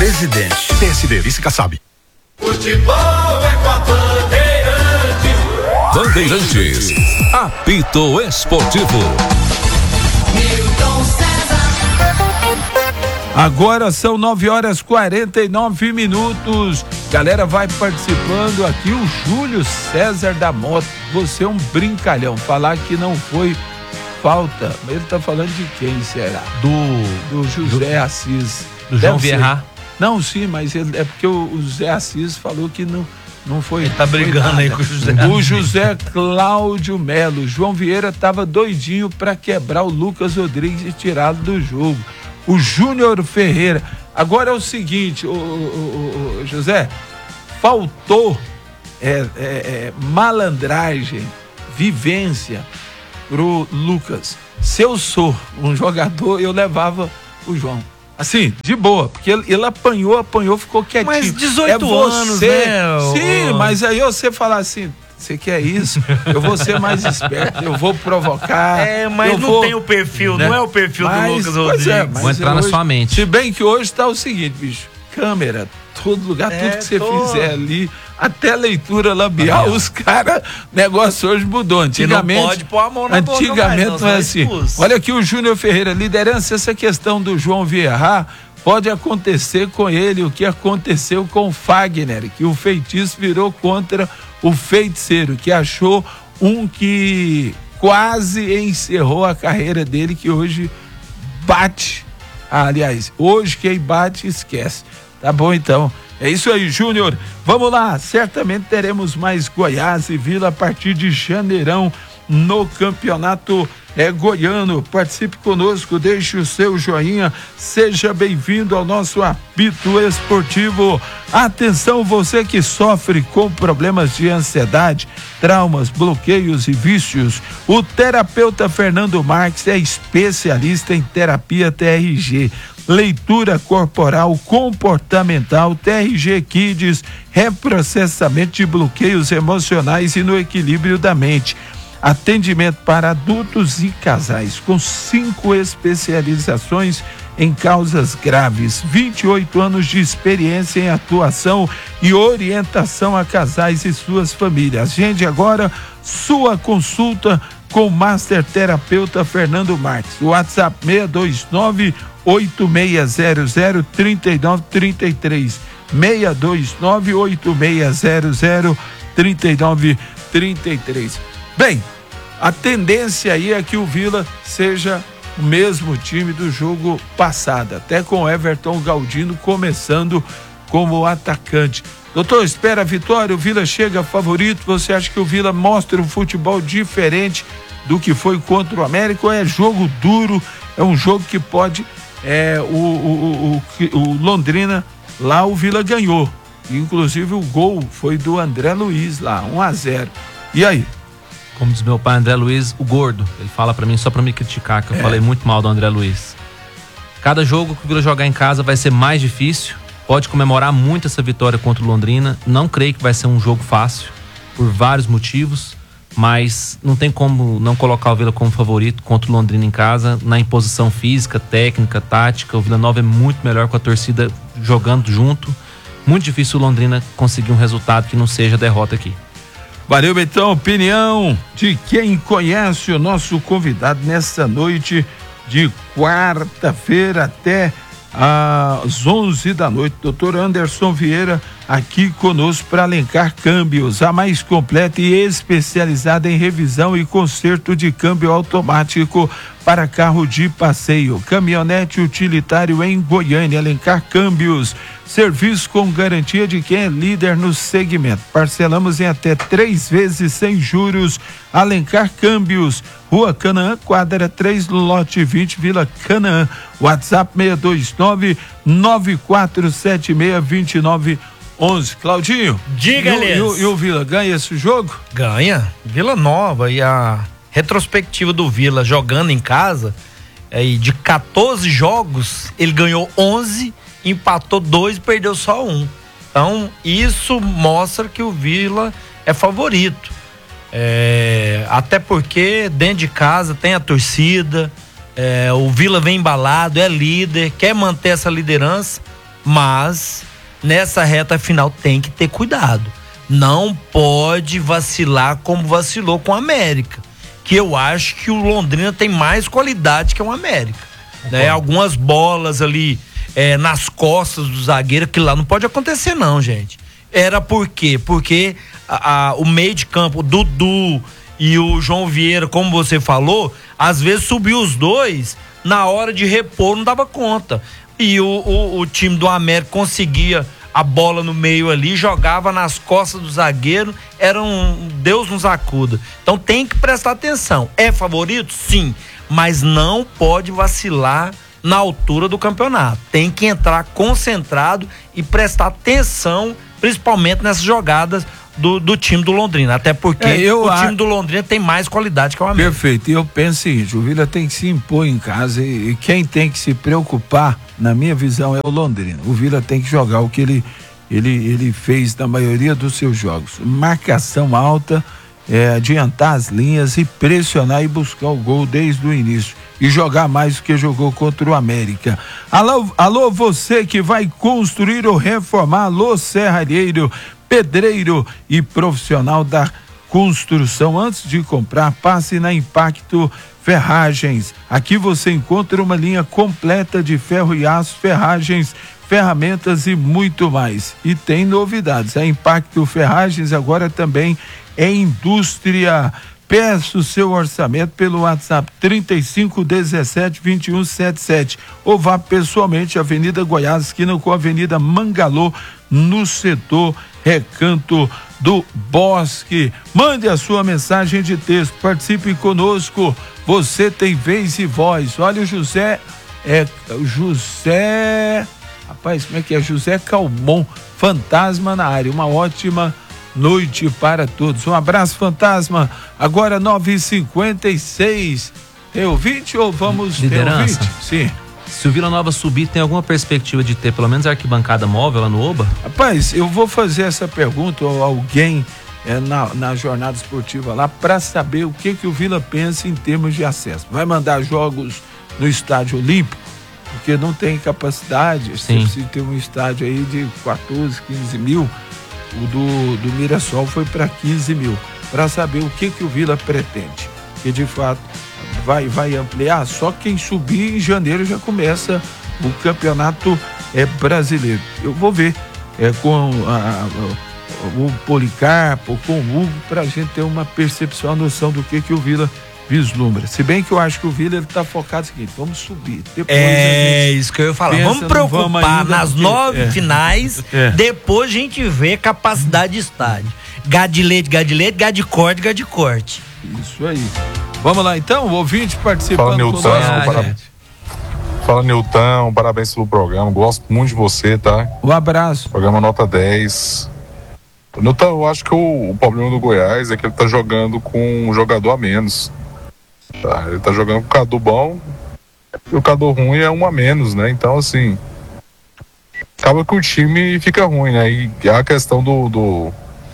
Presidente. PSD, vice Kassab. Futebol é com a Bandeirantes, apito esportivo. Agora são 9h49. Galera, vai participando aqui o Júlio César da Mota. Você é um brincalhão. Falar que não foi falta. Ele tá falando de quem será? Do José Assis. Do João Vieira. Não, sim, mas é porque o José Assis falou que não foi. Ele tá brigando aí com o José. O José Cláudio Melo. João Vieira tava doidinho pra quebrar o Lucas Rodrigues e tirá-lo do jogo. O Júnior Ferreira. Agora é o seguinte, o José, faltou malandragem, vivência pro Lucas. Se eu sou um jogador, eu levava o João. Assim, de boa, porque ele apanhou, ficou quietinho. Mas 18 anos, né? Sim, mas aí você falar assim, você quer isso? Eu vou ser mais esperto, eu vou provocar. Mas não tem o perfil, né? Não é o perfil do Lucas Rodrigues. Vou entrar na sua mente. Se bem que hoje tá o seguinte, bicho, câmera, todo lugar, tudo que você fizer ali, até leitura labial, os caras, negócio hoje mudou. Antigamente, não pode pôr a mão na boca, antigamente não é assim. Olha aqui o Júnior Ferreira, liderança, essa questão do João Vieira, pode acontecer com ele o que aconteceu com o Fagner, que o feitiço virou contra o feiticeiro, que achou um que quase encerrou a carreira dele, que hoje bate. Aliás, hoje quem bate esquece. Tá bom, então. É isso aí, Júnior. Vamos lá. Certamente teremos mais Goiás e Vila a partir de janeirão no campeonato goiano. Participe conosco, deixe o seu joinha. Seja bem-vindo ao nosso apito esportivo. Atenção, você que sofre com problemas de ansiedade, traumas, bloqueios e vícios. O terapeuta Fernando Marques é especialista em terapia TRG. Leitura corporal, comportamental, TRG Kids, reprocessamento de bloqueios emocionais e no equilíbrio da mente. Atendimento para adultos e casais, com 5 especializações em causas graves, 28 anos de experiência em atuação e orientação a casais e suas famílias. Agende agora sua consulta com o Master Terapeuta Fernando Marques. O WhatsApp 629-8600-3933. 629-8600-3933. Bem, a tendência aí é que o Vila seja o mesmo time do jogo passado, até com o Everton Galdino começando como atacante. Doutor, espera a vitória, o Vila chega favorito, você acha que o Vila mostra um futebol diferente do que foi contra o América, ou é jogo duro, é um jogo que pode, o Londrina, lá o Vila ganhou, inclusive o gol foi do André Luiz lá, 1-0, e aí? Como diz meu pai André Luiz, o gordo, ele fala pra mim só pra me criticar, que eu falei muito mal do André Luiz. Cada jogo que o Vila jogar em casa vai ser mais difícil, pode comemorar muito essa vitória contra o Londrina, não creio que vai ser um jogo fácil, por vários motivos, mas não tem como não colocar o Vila como favorito contra o Londrina em casa, na imposição física, técnica, tática. O Vila Nova é muito melhor com a torcida jogando junto, muito difícil o Londrina conseguir um resultado que não seja derrota aqui. Valeu, então, opinião de quem conhece o nosso convidado nessa noite de quarta-feira até às 11 da noite. Doutor Anderson Vieira aqui conosco para Alencar Câmbios, a mais completa e especializada em revisão e conserto de câmbio automático para carro de passeio, caminhonete utilitário em Goiânia. Alencar Câmbios, serviço com garantia de quem é líder no segmento. Parcelamos em até 3 vezes sem juros. Alencar Câmbios, Rua Canaã, quadra 3, lote 20, Vila Canaã. WhatsApp 629-9476-2911. Claudinho, diga, e o Vila ganha esse jogo? Ganha. Vila Nova, e a retrospectiva do Vila jogando em casa, de 14 jogos, ele ganhou 11, empatou 2 e perdeu só 1. Então, isso mostra que o Vila é favorito. Até porque dentro de casa tem a torcida, o Vila vem embalado, é líder, quer manter essa liderança, Mas nessa reta final tem que ter cuidado. Não pode vacilar como vacilou com o América, que eu acho que o Londrina tem mais qualidade que o América, né? Algumas bolas ali nas costas do zagueiro, que lá não pode acontecer não, gente. Era por quê? Porque o meio de campo, o Dudu e o João Vieira, como você falou, às vezes subiu os dois, na hora de repor não dava conta. E o time do América conseguia a bola no meio ali, jogava nas costas do zagueiro, era Deus nos acuda. Então tem que prestar atenção. É favorito? Sim, mas não pode vacilar na altura do campeonato. Tem que entrar concentrado e prestar atenção, principalmente nessas jogadas do time do Londrina, até porque time do Londrina tem mais qualidade que o América. Perfeito, e eu penso o seguinte, o Vila tem que se impor em casa e quem tem que se preocupar, na minha visão, é o Londrina. O Vila tem que jogar o que ele fez na maioria dos seus jogos, marcação alta, adiantar as linhas e pressionar e buscar o gol desde o início e jogar mais do que jogou contra o América. Alô, você que vai construir ou reformar, alô, serralheiro, pedreiro e profissional da construção. Antes de comprar, passe na Impacto Ferragens. Aqui você encontra uma linha completa de ferro e aço, ferragens, ferramentas e muito mais. E tem novidades. A Impacto Ferragens agora também é indústria. Peça o seu orçamento pelo WhatsApp 3517-2177 ou vá pessoalmente à Avenida Goiás, esquina com a Avenida Mangalô, no setor Recanto do Bosque. Mande a sua mensagem de texto, participe conosco, você tem vez e voz. Olha o José, rapaz, como é que é? José Calmon, Fantasma na área, uma ótima noite para todos. Um abraço, Fantasma. Agora 9h56. Tem ouvinte ou vamos liderança? Ter ouvinte? Sim. Se o Vila Nova subir, tem alguma perspectiva de ter pelo menos a arquibancada móvel lá no Oba? Rapaz, eu vou fazer essa pergunta a alguém na jornada esportiva lá para saber o que o Vila pensa em termos de acesso. Vai mandar jogos no Estádio Olímpico? Porque não tem capacidade. Você precisa ter um estádio aí de 14, 15 mil. O do Mirassol foi para 15 mil, para saber o que o Vila pretende, que de fato vai ampliar. Só quem subir em janeiro já começa o campeonato brasileiro. Eu vou ver com o Policarpo, com o Hugo, para a gente ter uma percepção, noção do que o Vila vislumbra. Se bem que eu acho que o Vila está focado no seguinte: vamos subir. Depois isso que eu ia falar. Vamos preocupar nas 9 finais, depois a gente vê capacidade de estádio. Gado de leite, gado de corte. Isso aí. Vamos lá então, o ouvinte participando. Fala, Nilton. Fala, Nilton, parabéns pelo programa, gosto muito de você, tá? Um abraço. Programa nota 10. Nilton, eu acho que o problema do Goiás é que ele tá jogando com um jogador a menos. Tá? Ele tá jogando com o Cadu bom e o Cadu ruim é um a menos, né? Então, assim, acaba que o time fica ruim, né? E a questão do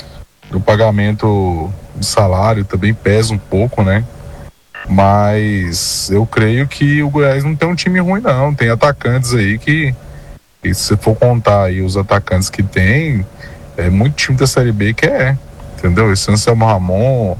pagamento de salário também pesa um pouco, né? Mas eu creio que o Goiás não tem um time ruim, não. Tem atacantes aí que se você for contar aí os atacantes que tem, muito time da Série B que entendeu? Esse Anselmo Ramon,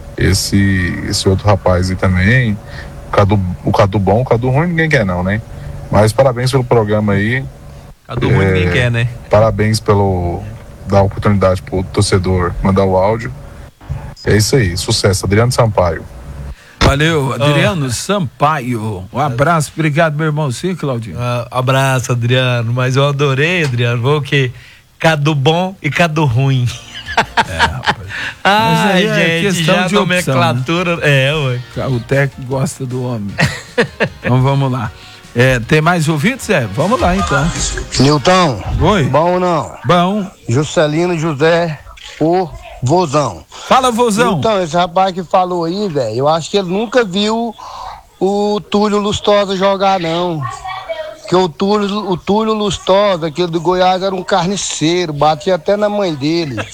esse outro rapaz aí também, o Cadu bom, o Cadu ruim ninguém quer não, né? Mas parabéns pelo programa aí. Cadu ruim ninguém quer, né? Parabéns pelo dar oportunidade pro torcedor mandar o áudio. É isso aí, sucesso. Adriano Sampaio. Valeu, Adriano Sampaio. Um abraço, obrigado, meu irmão. Sim, Claudinho. Abraço, Adriano. Mas eu adorei, Adriano. Vou o quê? Cadu bom e Cadu ruim. Rapaz. Ai, gente, já de nomenclatura. Opção, né? Ué. O técnico gosta do homem. Então vamos lá. Tem mais ouvintes? Vamos lá então. Nilton. Oi. Bom ou não? Bom. Juscelino José, o Vozão. Fala, Vozão. Então, esse rapaz que falou aí, velho, eu acho que ele nunca viu o Túlio Lustosa jogar, não. Porque o Túlio Lustosa, aquele do Goiás, era um carniceiro, batia até na mãe dele.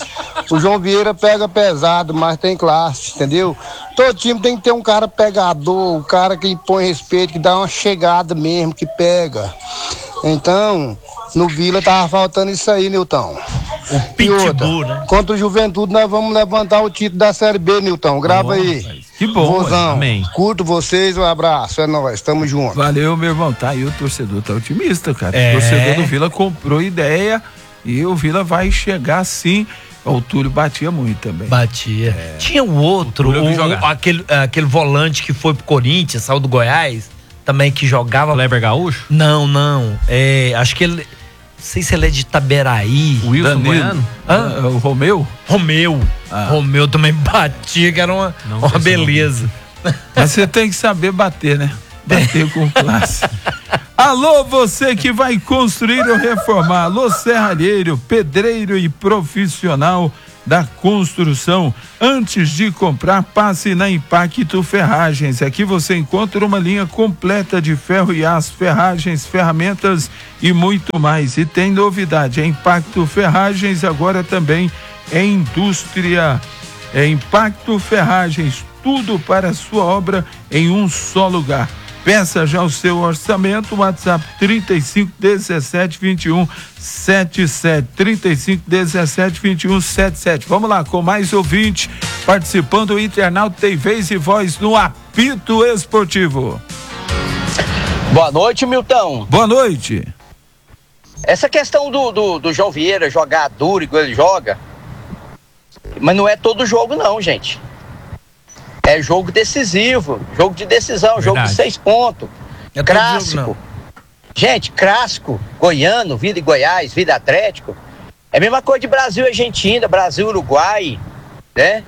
O João Vieira pega pesado, mas tem classe, entendeu? Todo time tem que ter um cara pegador, um cara que impõe respeito, que dá uma chegada mesmo, que pega. Então, no Vila tava faltando isso aí, Nilton. O pitbull, né? Contra o Juventude, nós vamos levantar o título da Série B, Nilton. Grava aí. Que bom. Vozão, amém. Curto vocês, um abraço. É nóis, tamo junto. Valeu, meu irmão. Tá aí, o torcedor tá otimista, cara. É. O torcedor do Vila comprou ideia e o Vila vai chegar sim. O Túlio batia muito também. Batia. Tinha o outro, Túlio eu vi jogar. aquele volante que foi pro Corinthians, saiu do Goiás, também que jogava. Kleber Gaúcho? Não. Acho que ele. Não sei se ele é de Itaberaí. O Wilson Danilo. Goiano? O Romeu? Romeu. Romeu também batia, que era uma beleza. Mas você tem que saber bater, né? Bater com classe. Alô, você que vai construir ou reformar. Alô, serralheiro, pedreiro e profissional da construção. Antes de comprar, passe na Impacto Ferragens. Aqui você encontra uma linha completa de ferro e aço, ferragens, ferramentas e muito mais. E tem novidade, a Impacto Ferragens agora também é indústria. É Impacto Ferragens, tudo para a sua obra em um só lugar. Peça já o seu orçamento, WhatsApp 35172177, 35172177. Vamos lá, com mais ouvinte participando, o internauta tem vez e voz no apito esportivo. Boa noite, Milton. Boa noite. Essa questão do João Vieira jogar duro igual ele joga, mas não é todo jogo não, gente. É jogo decisivo, jogo de decisão, jogo de 6 pontos. É Clássico. jogo, Gente, clássico, goiano, Vida e Goiás, Vida Atlético. É a mesma coisa de Brasil e Argentina, Brasil e Uruguai, né?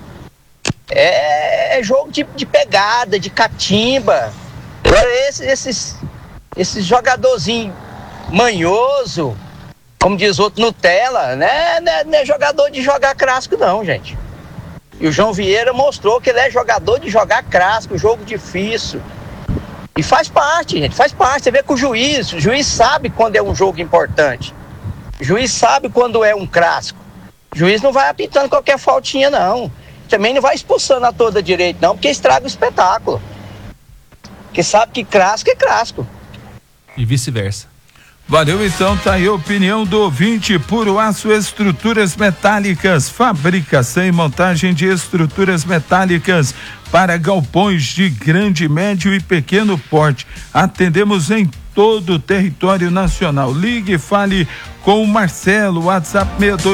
É jogo de pegada, de catimba. Esses jogadorzinhos manhoso, como diz outro, Nutella, né? Não é jogador de jogar clássico não, gente. E o João Vieira mostrou que ele é jogador de jogar clássico, jogo difícil. E faz parte, gente, faz parte. Você vê que o juiz sabe quando é um jogo importante. O juiz sabe quando é um clássico. O juiz não vai apitando qualquer faltinha, não. Também não vai expulsando a toda direita, não, porque estraga o espetáculo. Porque sabe que clássico é clássico. E vice-versa. Valeu, então, tá aí a opinião do ouvinte. Puro Aço Estruturas Metálicas, fabricação e montagem de estruturas metálicas para galpões de grande, médio e pequeno porte. Atendemos em todo o território nacional. Ligue e fale com o Marcelo, WhatsApp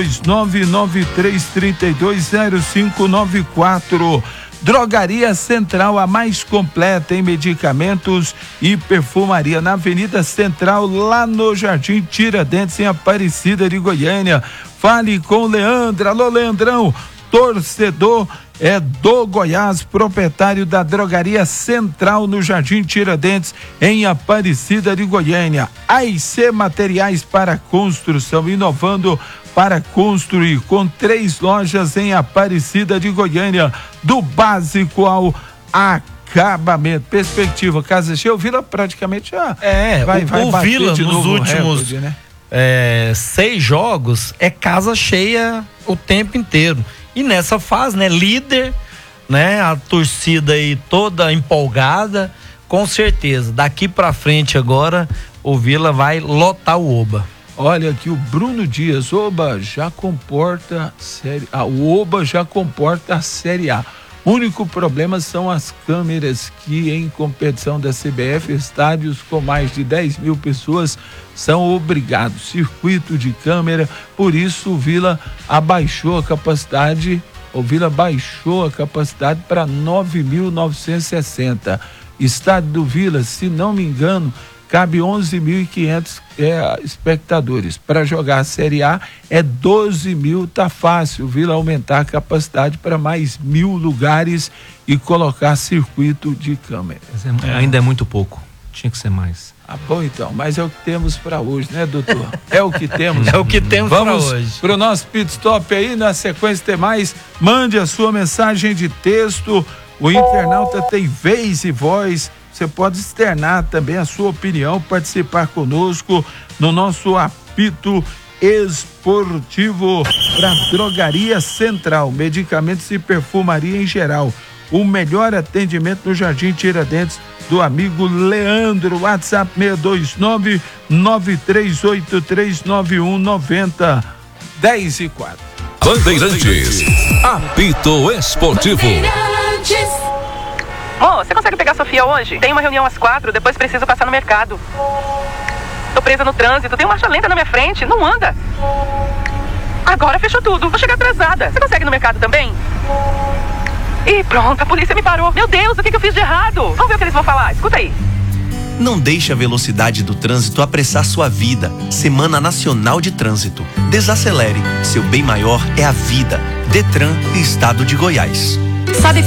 62993320594. Drogaria Central, a mais completa em medicamentos e perfumaria, na Avenida Central, lá no Jardim Tiradentes, em Aparecida de Goiânia. Fale com o Leandro. Alô, Leandrão, torcedor do Goiás, proprietário da Drogaria Central no Jardim Tiradentes, em Aparecida de Goiânia. AIC Materiais para Construção, inovando para construir, com 3 lojas em Aparecida de Goiânia, do básico ao acabamento. Perspectiva, Casa Cheia, o Vila praticamente já vai o bater Vila de nos novo últimos recorde, né? 6 jogos é casa cheia o tempo inteiro. E nessa fase, né, líder, né, a torcida aí toda empolgada, com certeza, daqui pra frente agora o Vila vai lotar o Oba. Olha aqui o Bruno Dias, Oba já comporta o Oba já comporta a Série A. O único problema são as câmeras que em competição da CBF, estádios com mais de 10 mil pessoas são obrigados, circuito de câmera, por isso o Vila baixou a capacidade para 9.960. Estádio do Vila, se não me engano, cabe 11.500 espectadores. Para jogar a Série A é 12 mil, tá fácil. O Vila aumentar a capacidade para mais 1.000 lugares e colocar circuito de câmera. Ainda é muito pouco, tinha que ser mais. Bom, então, mas é o que temos para hoje, né, doutor? É o que temos. É o que temos para hoje. Vamos pro nosso pit stop aí, na sequência tem mais. Mande a sua mensagem de texto. O internauta tem vez e voz. Você pode externar também a sua opinião, participar conosco no nosso apito esportivo. Para Drogaria Central, medicamentos e perfumaria em geral. O melhor atendimento no Jardim Tiradentes do amigo Leandro. WhatsApp 629-9383-9190. 10:04. Bandeirantes, apito esportivo. Ô, você consegue pegar a Sofia hoje? Tem uma reunião às 4, depois preciso passar no mercado. Tô presa no trânsito, tem uma marcha lenta na minha frente, não anda. Agora fechou tudo, vou chegar atrasada. Você consegue ir no mercado também? Ih, pronto, a polícia me parou. Meu Deus, o que eu fiz de errado? Vamos ver o que eles vão falar, escuta aí. Não deixe a velocidade do trânsito apressar sua vida. Semana Nacional de Trânsito. Desacelere. Seu bem maior é a vida. Detran e Estado de Goiás. Sabe